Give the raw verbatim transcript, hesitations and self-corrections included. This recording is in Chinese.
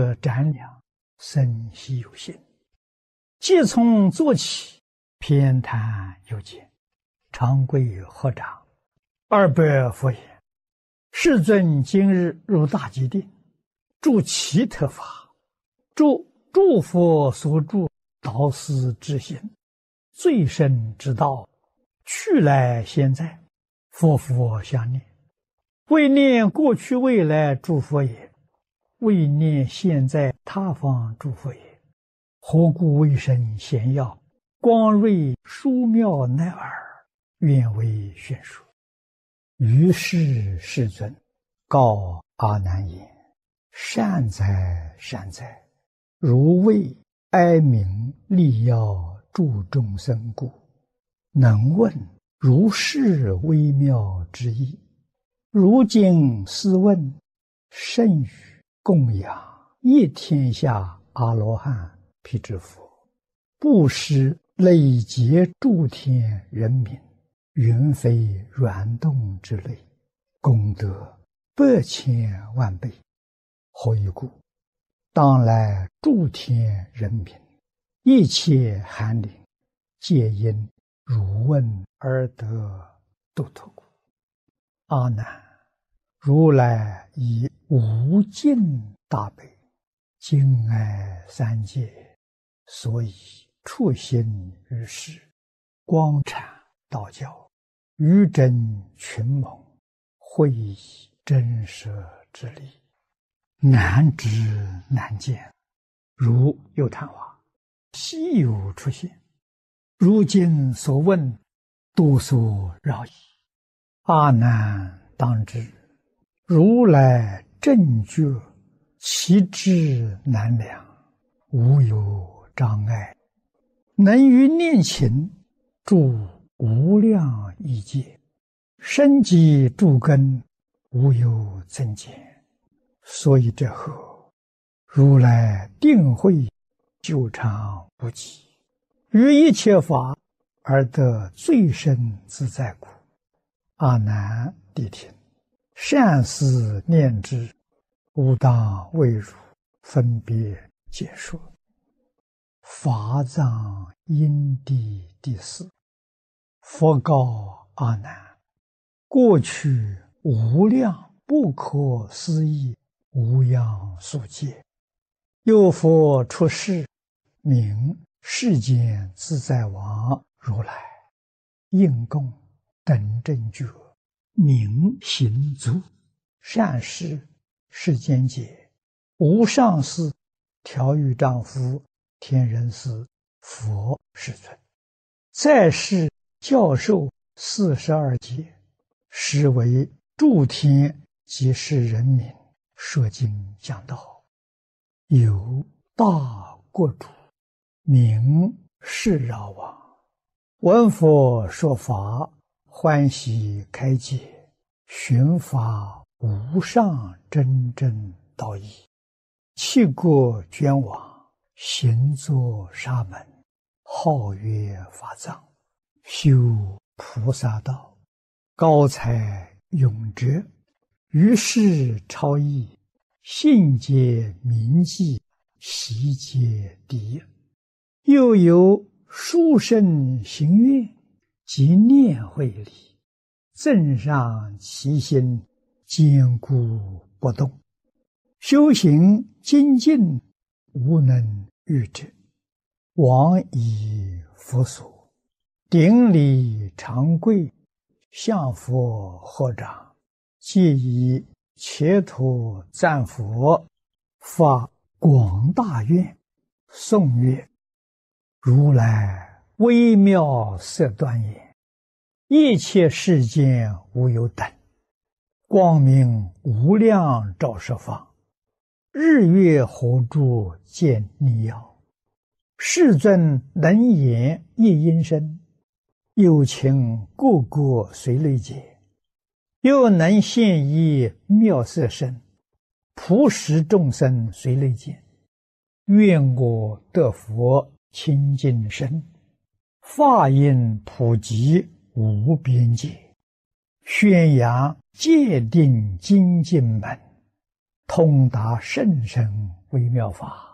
得瞻仰，生喜有心。即从坐起，偏袒有见，长跪合掌，二白佛言：世尊今日入大吉定，住其特法，住诸佛所住导师之心，最深之道，去来现在，佛佛相念，为念过去未来诸佛也，为念现在他方诸佛也。何故为生显耀，光瑞殊妙乃尔，愿为宣说。于是世尊告阿难言：善哉善哉，如为哀鸣利要助众生故，能问如是微妙之意。如今斯问，甚于供养一天下阿罗汉辟支佛，布施累劫诸天人民，云非软动之类，功德百千万倍。何以故？当来诸天人民，一切寒灵，皆因汝问而得度脱故。阿难，如来以无尽大悲，敬爱三界，所以处心于世，光阐道教，于真群蒙，会以真实之理，难知难见，如有昙花，稀有出现。如今所问，多所扰矣。阿难当知，如来正觉，其智难量，无有障碍，能于念勤住无量亿劫，深积诸根，无有增减。所以这后，如来定会久长不极，于一切法而得最深自在故。阿难谛听，善思念之，吾当为汝分别解说。法藏因地第四。佛告阿难：过去无量不可思议无量数劫，有佛出世，名世间自在王如来，应供等正觉，名行足，善事世间解，无上士，调御丈夫，天人师，佛世尊。在世教授四十二劫，实为诸天及世人民说经讲道。有大国主，名释饶王，闻佛说法，欢喜开解，寻发无上真正道义，弃国捐往，行作沙门，号曰法藏，修菩萨道，高才永哲，于是超逸，信解铭记，习皆第一。又有殊胜行愿及念慧理，增上其心，坚固不动，修行精进，无能御之。往以佛所，顶礼长跪，向佛合掌，皆以切土赞佛，发广大愿，颂曰：如来微妙色端严，一切世间无有等，光明无量照十方，日月火柱见逆耀。世尊能言一音声，有情个个随类解，又能现一妙色身，普使众生随类见。愿我得佛清净身，法音普及无边界，宣扬戒定精进门，通达甚深微妙法。